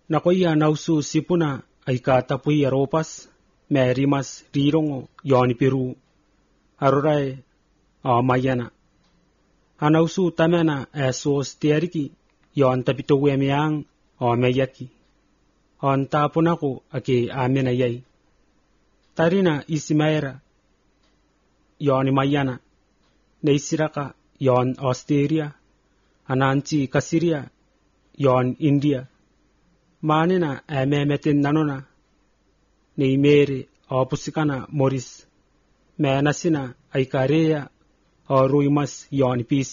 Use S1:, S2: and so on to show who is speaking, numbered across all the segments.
S1: Nakoya nausu sipuna ay katapui aropas, merimas rirongo yoni Peru. Arorae mayana. Anausu tamena esos tiariki yon tapitowe miyang meyaki. On tapunako ake amena yay. Tarina isimaera yon mayana. Neisiraka yon Australia. Ananchi kasiria yon India. Manina memetin nanona. Neimere opusikana Morris. Menasina aikareya ruimas yon PC.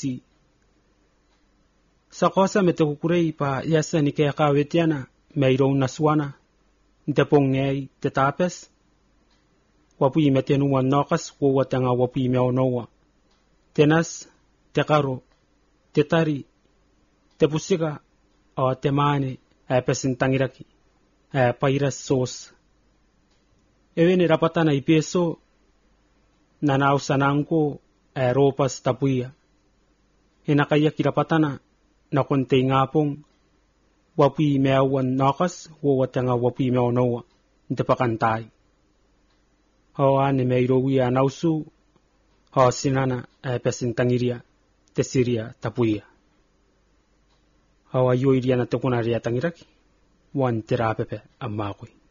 S1: Sakosa metekurei pa yasa nikekawetiana meirong naswana. Ntepongay tetapes. Wapui metenuan nokas kuwatanga wapui meonowa. Tenas, tekaro, tetari, tepusika o temane pesintangiraki pairas sos. Ewene rapatana ipeso nanausanangko ropas tapuya. Hinakaya kirapatana na konti ngapong wapui meawan nokas kuwatanga wapui meonowa. Ntepakantay. Hawane meirowi anausu sinana pesintangiria tesiria tapuya. Hawa yoiria na tokunaria tangiraki wan terapepe amakui.